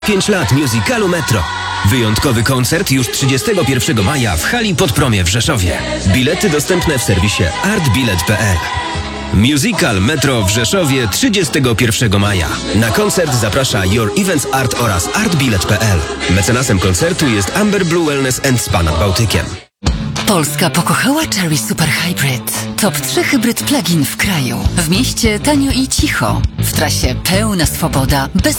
5 lat musicalu Metro. Wyjątkowy koncert już 31 maja w hali Podpromie w Rzeszowie. Bilety dostępne w serwisie artbilet.pl. Musical Metro w Rzeszowie 31 maja. Na koncert zaprasza Your Events Art oraz artbilet.pl. Mecenasem koncertu jest Amber Blue Wellness & Spa nad Bałtykiem. Polska pokochała Chery Super Hybrid. Top 3 hybryd plug-in w kraju. W mieście tanio i cicho. W trasie pełna swoboda, bez